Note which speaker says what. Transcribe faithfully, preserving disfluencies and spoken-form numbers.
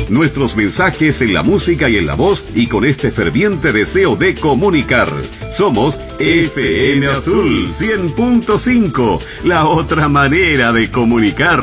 Speaker 1: nuestros mensajes en la música y en la voz, y con este ferviente deseo de comunicar. Somos F M Azul cien punto cinco, la otra manera de comunicar.